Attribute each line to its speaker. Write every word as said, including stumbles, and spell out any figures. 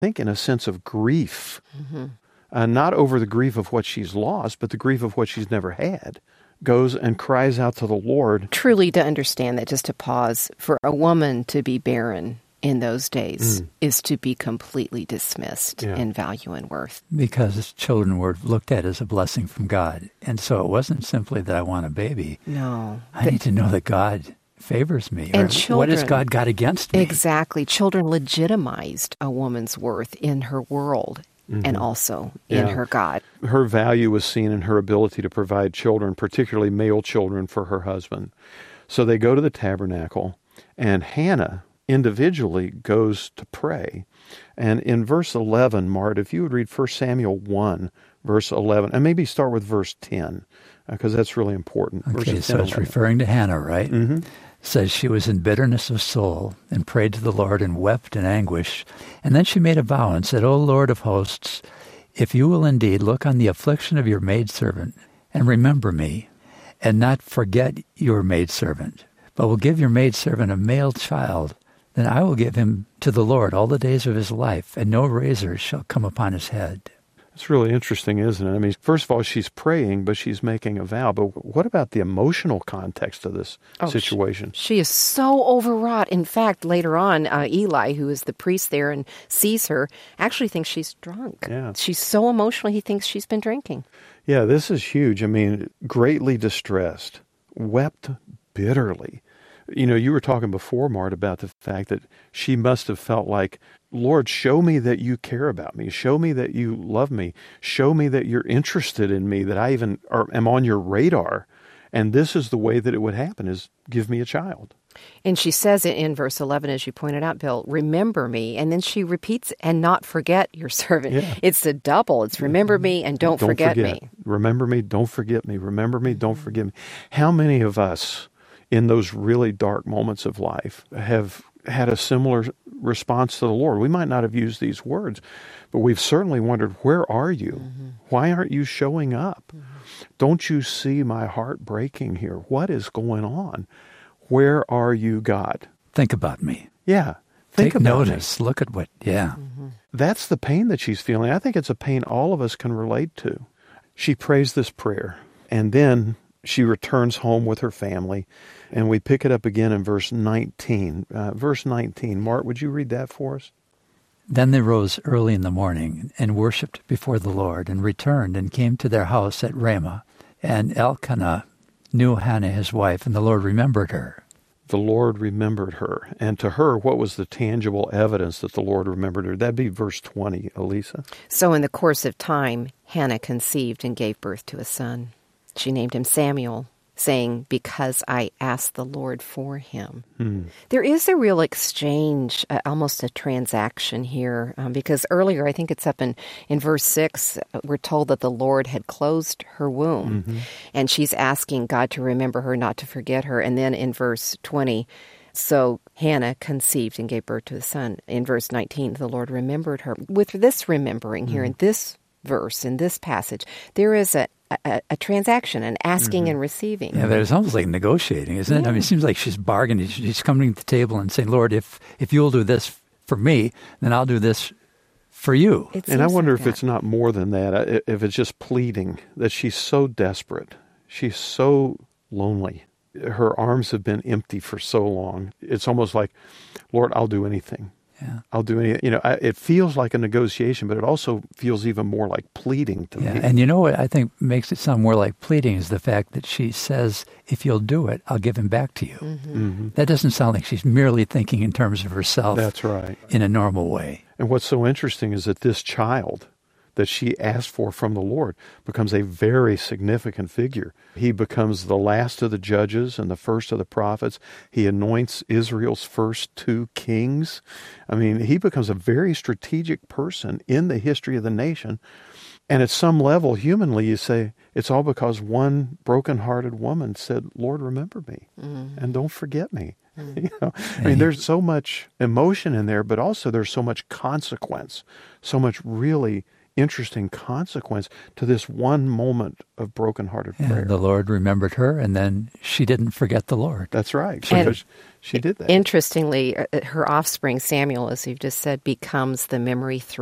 Speaker 1: think in a sense of grief,
Speaker 2: Mm-hmm.
Speaker 1: uh, not over the grief of what she's lost, but the grief of what she's never had, goes and cries out to the Lord.
Speaker 2: Truly to understand that, just to pause, for a woman to be barren in those days
Speaker 1: Mm.
Speaker 2: is to be completely dismissed
Speaker 1: Yeah.
Speaker 2: in value and worth.
Speaker 3: Because children were looked at as a blessing from God. And so it wasn't simply that I want a baby.
Speaker 2: No.
Speaker 3: I need to know that God favors me.
Speaker 2: And
Speaker 3: Or
Speaker 2: children,
Speaker 3: what has God got against me?
Speaker 2: Exactly. Children legitimized a woman's worth in her world
Speaker 1: Mm-hmm.
Speaker 2: and also in
Speaker 1: Yeah.
Speaker 2: her God.
Speaker 1: Her value was seen in her ability to provide children, particularly male children, for her husband. So they go to the tabernacle, and Hannah individually goes to pray. And in verse eleven, Mart, if you would read First Samuel one, verse eleven, and maybe start with verse ten, because uh, that's really important.
Speaker 3: Okay,
Speaker 1: Verses
Speaker 3: so
Speaker 1: ten,
Speaker 3: it's
Speaker 1: eleven.
Speaker 3: referring to Hannah, right?
Speaker 1: Mm-hmm.
Speaker 3: Says she was in bitterness of soul and prayed to the Lord and wept in anguish. And then she made a vow and said, O Lord of hosts, if you will indeed look on the affliction of your maidservant and remember me, and not forget your maidservant, but will give your maidservant a male child, then I will give him to the Lord all the days of his life, and no razor shall come upon his head.
Speaker 1: It's really interesting, isn't it? I mean, first of all, she's praying, but she's making a vow. But what about the emotional context of this
Speaker 2: Oh,
Speaker 1: situation?
Speaker 2: She is so overwrought. In fact, later on, uh, Eli, who is the priest there and sees her, actually thinks she's drunk.
Speaker 1: Yeah.
Speaker 2: She's so emotional, he thinks she's been drinking.
Speaker 1: Yeah, this is huge. I mean, greatly distressed, wept bitterly. You know, you were talking before, Mart, about the fact that she must have felt like, Lord, show me that you care about me. Show me that you love me. Show me that you're interested in me, that I even are, am on your radar. And this is the way that it would happen, is give me a child.
Speaker 2: And she says it in verse eleven, as you pointed out, Bill, remember me. And then she repeats, and not forget your servant.
Speaker 1: Yeah.
Speaker 2: It's a double. It's remember me and don't, forget, me.
Speaker 1: Remember me, don't forget me. Remember me, don't forget me. How many of us in those really dark moments of life have had a similar response to the Lord? We might not have used these words, but we've certainly wondered, where are you?
Speaker 2: Mm-hmm.
Speaker 1: Why aren't you showing up?
Speaker 2: Mm-hmm.
Speaker 1: Don't you see my heart breaking here? What is going on? Where are you, God?
Speaker 3: Think about me.
Speaker 1: Yeah. Think
Speaker 3: Take
Speaker 1: about
Speaker 3: notice.
Speaker 1: me.
Speaker 3: Look at what, yeah.
Speaker 2: Mm-hmm.
Speaker 1: That's the pain that she's feeling. I think it's a pain all of us can relate to. She prays this prayer, and then she returns home with her family, and we pick it up again in verse nineteen. Uh, verse nineteen. Mart, would you read that for us?
Speaker 3: Then they rose early in the morning and worshipped before the Lord, and returned and came to their house at Ramah. And Elkanah knew Hannah his wife, and the Lord remembered her.
Speaker 1: The Lord remembered her. And to her, what was the tangible evidence that the Lord remembered her? That'd be verse twenty, Elisa.
Speaker 2: So in the course of time, Hannah conceived and gave birth to a son. She named him Samuel, saying, because I asked the Lord for him.
Speaker 1: Hmm.
Speaker 2: There is a real exchange, uh, almost a transaction here, um, because earlier, I think it's up in, in verse six, uh, we're told that the Lord had closed her womb,
Speaker 1: Mm-hmm.
Speaker 2: and she's asking God to remember her, not to forget her. And then in verse twenty, so Hannah conceived and gave birth to a son. In verse nineteen, the Lord remembered her. With this remembering here, in this verse, in this passage, there is a A, a transaction, an asking
Speaker 1: Mm-hmm.
Speaker 2: and receiving.
Speaker 3: Yeah, but it's almost like negotiating, isn't it? I mean, it seems like she's bargaining. She's coming to the table and saying, Lord, if if you'll do this for me, then I'll do this for you.
Speaker 2: It
Speaker 1: And I
Speaker 2: seems
Speaker 1: wonder
Speaker 2: like
Speaker 1: if
Speaker 2: that.
Speaker 1: it's not more than that, uh, if it's just pleading, that she's so desperate. She's so lonely. Her arms have been empty for so long. It's almost like, Lord, I'll do anything.
Speaker 3: Yeah.
Speaker 1: I'll do anything. You know, I, it feels like a negotiation, but it also feels even more like pleading to
Speaker 3: Yeah,
Speaker 1: me.
Speaker 3: and you know what I think makes it sound more like pleading is the fact that she says, if you'll do it, I'll give him back to you.
Speaker 2: Mm-hmm.
Speaker 1: Mm-hmm.
Speaker 3: That doesn't sound like she's merely thinking in terms of herself
Speaker 1: That's right.
Speaker 3: in a normal way.
Speaker 1: And what's so interesting is that this child that she asked for from the Lord becomes a very significant figure. He becomes the last of the judges and the first of the prophets. He anoints Israel's first two kings. I mean, he becomes a very strategic person in the history of the nation. And at some level, humanly, you say, it's all because one broken-hearted woman said, Lord, remember me,
Speaker 2: Mm-hmm.
Speaker 1: and don't forget me.
Speaker 2: Mm-hmm.
Speaker 1: You know, I mean, there's so much emotion in there, but also there's so much consequence, so much really interesting consequence to this one moment of brokenhearted
Speaker 3: And
Speaker 1: prayer.
Speaker 3: the Lord remembered her, and then she didn't forget the Lord.
Speaker 1: That's right,
Speaker 2: And
Speaker 1: because she did that.
Speaker 2: Interestingly, uh, her offspring, Samuel, as you've just said, becomes the memory